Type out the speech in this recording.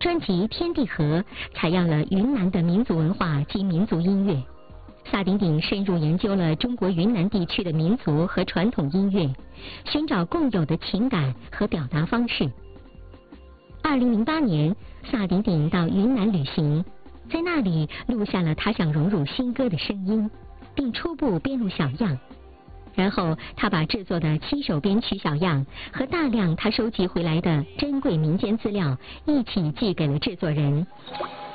专辑《天地合》采样了云南的民族文化及民族音乐。萨顶顶深入研究了中国云南地区的民族和传统音乐，寻找共有的情感和表达方式。2008年，萨顶顶到云南旅行，在那里录下了他想融入新歌的声音，并初步编录小样。然后他把制作的7首编曲小样和大量他收集回来的珍贵民间资料一起寄给了制作人。